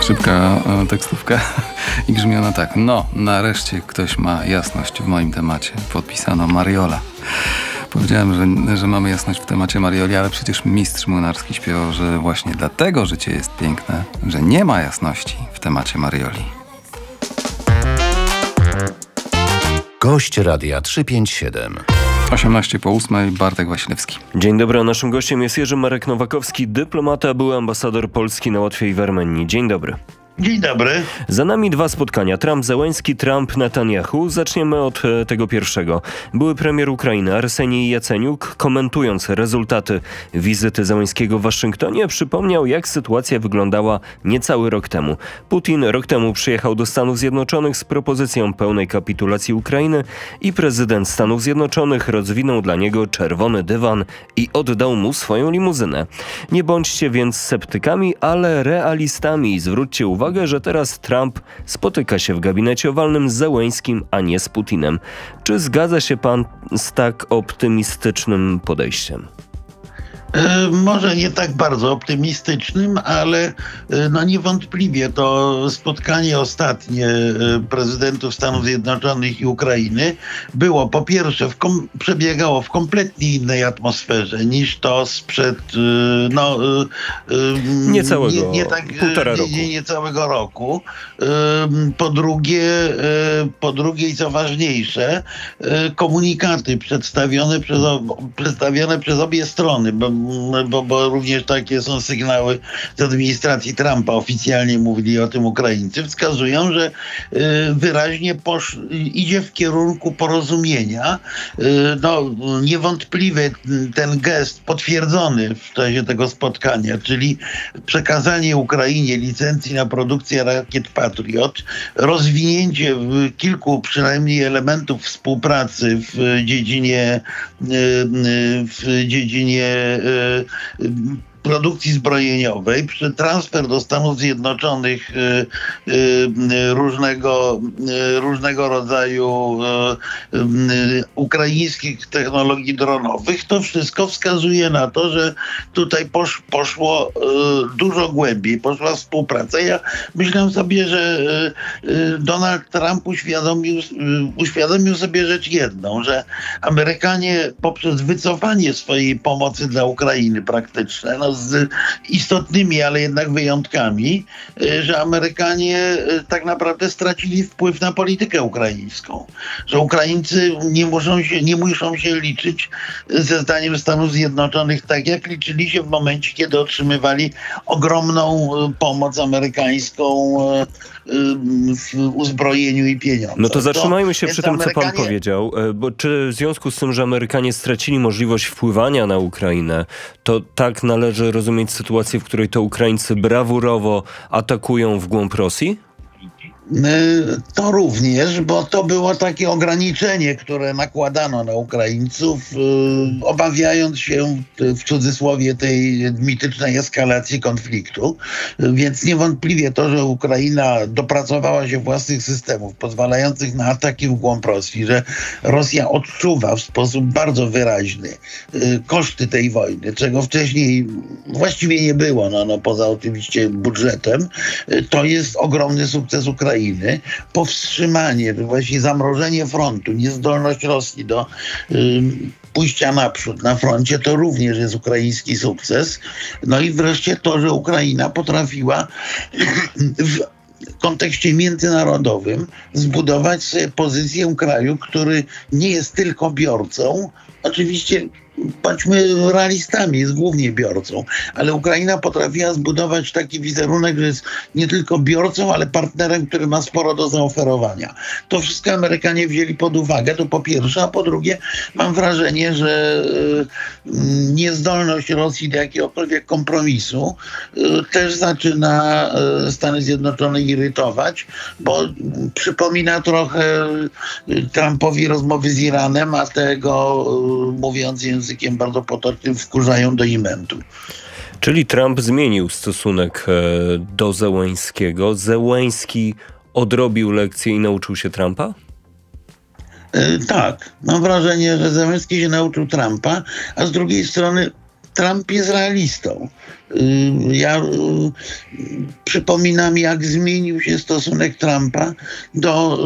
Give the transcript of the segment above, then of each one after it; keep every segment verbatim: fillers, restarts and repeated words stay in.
Szybka e, tekstówka i brzmi ona tak. No, nareszcie ktoś ma jasność w moim temacie. Podpisano Mariola. Powiedziałem, że, że mamy jasność w temacie Marioli, ale przecież mistrz Młynarski śpiewał, że właśnie dlatego życie jest piękne, że nie ma jasności w temacie Marioli. Gość Radia trzysta pięćdziesiąt siedem. osiemnaście po ósmej, Bartek Wasilewski. Dzień dobry, a naszym gościem jest Jerzy Marek Nowakowski, dyplomata, były ambasador Polski na Łotwie i w Armenii. Dzień dobry. Dzień dobry. Za nami dwa spotkania. Trump-Zełenski, Trump-Netanyahu. Zaczniemy od e, tego pierwszego. Były premier Ukrainy Arsenij Jaceniuk, komentując rezultaty wizyty Zełenskiego w Waszyngtonie, przypomniał, jak sytuacja wyglądała niecały rok temu. Putin rok temu przyjechał do Stanów Zjednoczonych z propozycją pełnej kapitulacji Ukrainy i prezydent Stanów Zjednoczonych rozwinął dla niego czerwony dywan i oddał mu swoją limuzynę. Nie bądźcie więc sceptykami, ale realistami. Zwróćcie uwagę, że teraz Trump spotyka się w gabinecie owalnym z Zełenskim, a nie z Putinem. Czy zgadza się pan z tak optymistycznym podejściem? E, może nie tak bardzo optymistycznym, ale e, no niewątpliwie to spotkanie ostatnie e, prezydentów Stanów Zjednoczonych i Ukrainy było po pierwsze w kom- przebiegało w kompletnie innej atmosferze niż to sprzed e, no e, e, niecałego, nie, nie tak, półtora roku. Nie, niecałego roku. E, po drugie, e, po drugie i co ważniejsze, e, komunikaty przedstawione przez, ob- przedstawione przez obie strony, bo Bo, bo również takie są sygnały z administracji Trumpa, oficjalnie mówili o tym Ukraińcy, wskazują, że y, wyraźnie posz, idzie w kierunku porozumienia. Y, no, niewątpliwie ten gest potwierdzony w czasie tego spotkania, czyli przekazanie Ukrainie licencji na produkcję rakiet Patriot, rozwinięcie kilku przynajmniej elementów współpracy w dziedzinie y, w dziedzinie produkcji zbrojeniowej, przy transfer do Stanów Zjednoczonych y, y, różnego, y, różnego rodzaju y, y, ukraińskich technologii dronowych, to wszystko wskazuje na to, że tutaj posz, poszło y, dużo głębiej, poszła współpraca. Ja myślę sobie, że y, y, Donald Trump uświadomił, y, uświadomił sobie rzecz jedną, że Amerykanie poprzez wycofanie swojej pomocy dla Ukrainy praktyczne, no z istotnymi, ale jednak wyjątkami, że Amerykanie tak naprawdę stracili wpływ na politykę ukraińską. Że Ukraińcy nie muszą się, nie muszą się liczyć ze zdaniem Stanów Zjednoczonych tak, jak liczyli się w momencie, kiedy otrzymywali ogromną pomoc amerykańską w uzbrojeniu i pieniądzach. No to zatrzymajmy się to, przy tym, Amerykanie... co pan powiedział. Bo czy w związku z tym, że Amerykanie stracili możliwość wpływania na Ukrainę, to tak należy rozumieć sytuację, w której to Ukraińcy brawurowo atakują w głąb Rosji? To również, bo to było takie ograniczenie, które nakładano na Ukraińców, obawiając się w cudzysłowie tej mitycznej eskalacji konfliktu. Więc niewątpliwie to, że Ukraina dopracowała się własnych systemów pozwalających na ataki w głąb Rosji, że Rosja odczuwa w sposób bardzo wyraźny koszty tej wojny, czego wcześniej właściwie nie było, no, no poza oczywiście budżetem, to jest ogromny sukces Ukrainy. Powstrzymanie, właśnie zamrożenie frontu, niezdolność Rosji do y, pójścia naprzód na froncie, to również jest ukraiński sukces. No i wreszcie to, że Ukraina potrafiła w kontekście międzynarodowym zbudować sobie pozycję kraju, który nie jest tylko biorcą, oczywiście bądźmy realistami, jest głównie biorcą, ale Ukraina potrafiła zbudować taki wizerunek, że jest nie tylko biorcą, ale partnerem, który ma sporo do zaoferowania. To wszystko Amerykanie wzięli pod uwagę, to po pierwsze, a po drugie mam wrażenie, że y, niezdolność Rosji do jakiegokolwiek kompromisu y, też zaczyna y, Stany Zjednoczone irytować, bo y, przypomina trochę y, Trumpowi rozmowy z Iranem, a tego y, mówiąc językiem bardzo potocznym wkurzają do imentu. Czyli Trump zmienił stosunek do Zełenskiego. Zełenski odrobił lekcję i nauczył się Trumpa? Yy, tak. Mam wrażenie, że Zełenski się nauczył Trumpa, a z drugiej strony Trump jest realistą. Ja przypominam, jak zmienił się stosunek Trumpa do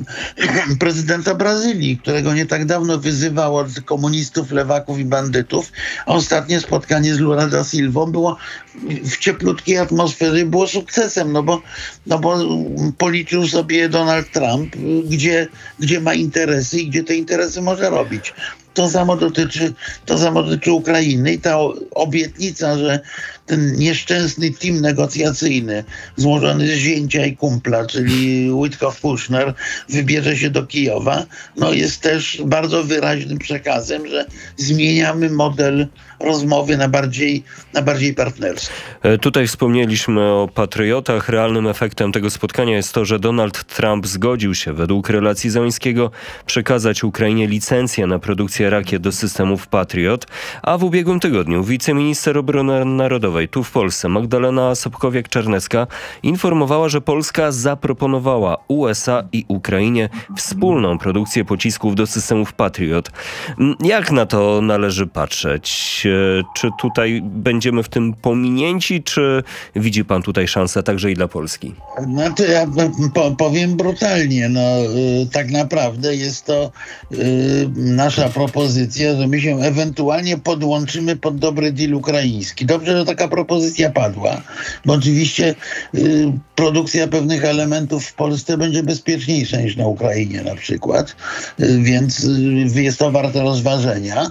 prezydenta Brazylii, którego nie tak dawno wyzywał od komunistów, lewaków i bandytów. A ostatnie spotkanie z Lula da Silvą było w cieplutkiej atmosferze, było sukcesem, no bo, no bo policzył sobie Donald Trump, gdzie, gdzie ma interesy i gdzie te interesy może robić. To samo dotyczy, to samo dotyczy Ukrainy i ta obietnica, że ten nieszczęsny team negocjacyjny złożony z zięcia i kumpla, czyli Witkoff Kushner, wybierze się do Kijowa, no jest też bardzo wyraźnym przekazem, że zmieniamy model rozmowy na bardziej, na bardziej partnerski. Tutaj wspomnieliśmy o patriotach. Realnym efektem tego spotkania jest to, że Donald Trump zgodził się według relacji Zełenskiego przekazać Ukrainie licencję na produkcję rakiet do systemów Patriot, a w ubiegłym tygodniu wiceminister obrony narodowej tu w Polsce Magdalena Sobkowiak-Czarnecka informowała, że Polska zaproponowała U S A i Ukrainie wspólną produkcję pocisków do systemów Patriot. Jak na to należy patrzeć? Czy tutaj będziemy w tym pominięci, czy widzi pan tutaj szansę także i dla Polski? Znaczy, ja po, powiem brutalnie, no y, tak naprawdę jest to y, nasza propozycja, że my się ewentualnie podłączymy pod dobry deal ukraiński. Dobrze, że taka propozycja padła, bo oczywiście y, produkcja pewnych elementów w Polsce będzie bezpieczniejsza niż na Ukrainie na przykład, y, więc y, jest to warte rozważenia,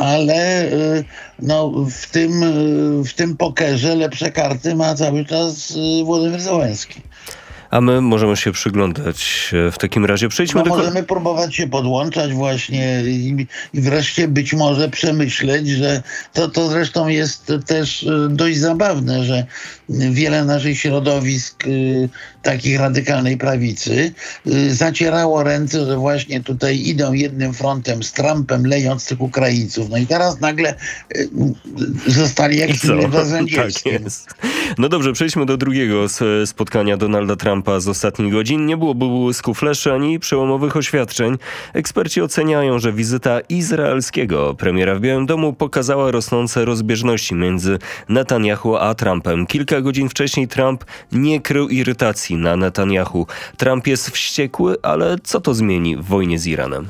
ale y, no, w tym, w tym pokerze lepsze karty ma cały czas Władimir Zełenski. A my możemy się przyglądać. W takim razie przejdźmy no, do... Możemy próbować się podłączać właśnie i, i wreszcie być może przemyśleć, że to, to zresztą jest też dość zabawne, że wiele naszych środowisk y, takich radykalnej prawicy y, zacierało ręce, że właśnie tutaj idą jednym frontem z Trumpem, lejąc tych Ukraińców. No i teraz nagle y, zostali jak razem tak jest. No dobrze, przejdźmy do drugiego spotkania Donalda Trumpa z ostatnich godzin. Nie było błysku fleszy ani przełomowych oświadczeń. Eksperci oceniają, że wizyta izraelskiego premiera w Białym Domu pokazała rosnące rozbieżności między Netanyahu a Trumpem. Kilka godzin wcześniej Trump nie krył irytacji na Netanyahu. Trump jest wściekły, ale co to zmieni w wojnie z Iranem?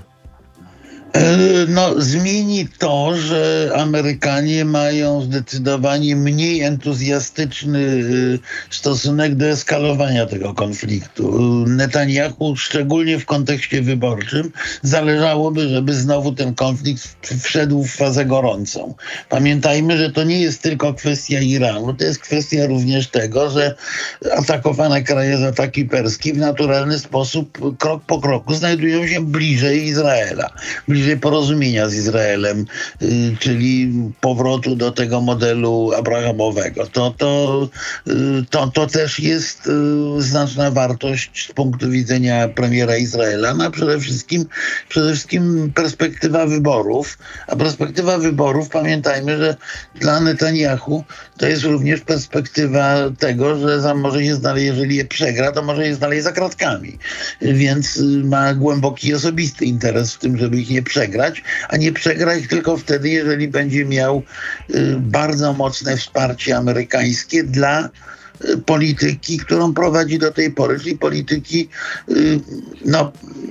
No, zmieni to, że Amerykanie mają zdecydowanie mniej entuzjastyczny stosunek do eskalowania tego konfliktu. Netanyahu, szczególnie w kontekście wyborczym, zależałoby, żeby znowu ten konflikt wszedł w fazę gorącą. Pamiętajmy, że to nie jest tylko kwestia Iranu, to jest kwestia również tego, że atakowane kraje Zatoki Perskiej w naturalny sposób, krok po kroku, znajdują się bliżej Izraela. Bliżej porozumienia z Izraelem, y, czyli powrotu do tego modelu abrahamowego. To, to, y, to, to też jest y, znaczna wartość z punktu widzenia premiera Izraela, no a przede wszystkim, przede wszystkim perspektywa wyborów. A perspektywa wyborów, pamiętajmy, że dla Netanyahu to jest również perspektywa tego, że za, może się znaleźć, jeżeli je przegra, to może je znaleźć za kratkami. Więc y, ma głęboki osobisty interes w tym, żeby ich nie przegrać, a nie przegra ich tylko wtedy, jeżeli będzie miał y, bardzo mocne wsparcie amerykańskie dla y, polityki, którą prowadzi do tej pory, czyli polityki y, no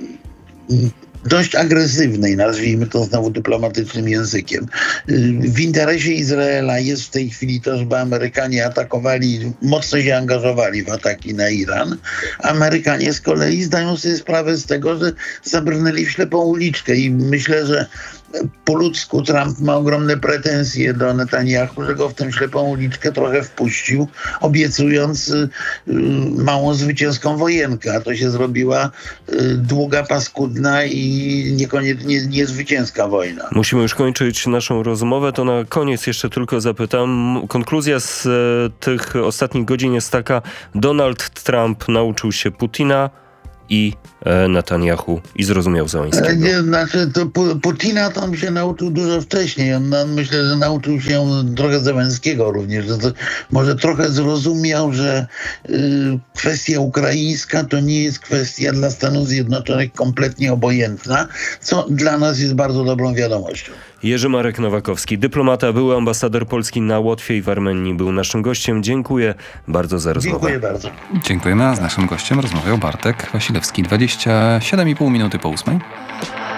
y, dość agresywnej, nazwijmy to znowu dyplomatycznym językiem. W interesie Izraela jest w tej chwili to, żeby Amerykanie atakowali, mocno się angażowali w ataki na Iran. Amerykanie z kolei zdają sobie sprawę z tego, że zabrnęli w ślepą uliczkę i myślę, że po ludzku Trump ma ogromne pretensje do Netanyahu, że go w tę ślepą uliczkę trochę wpuścił, obiecując y, y, małą zwycięską wojenkę, a to się zrobiła y, długa, paskudna i niekoniecznie niezwycięska wojna. Musimy już kończyć naszą rozmowę, to na koniec jeszcze tylko zapytam. Konkluzja z e, tych ostatnich godzin jest taka: Donald Trump nauczył się Putina i e, Netanyahu i zrozumiał Zełenskiego. Nie, znaczy, to Putina to on się nauczył dużo wcześniej. On, on myślę, że nauczył się trochę Zełenskiego również. Że to, może trochę zrozumiał, że y, kwestia ukraińska to nie jest kwestia dla Stanów Zjednoczonych kompletnie obojętna, co dla nas jest bardzo dobrą wiadomością. Jerzy Marek Nowakowski, dyplomata, były ambasador Polski na Łotwie i w Armenii, był naszym gościem. Dziękuję bardzo za rozmowę. Dziękuję bardzo. Dziękujemy, a z naszym gościem rozmawiał Bartek Wasilewski. dwadzieścia siedem i pół minuty po ósmej.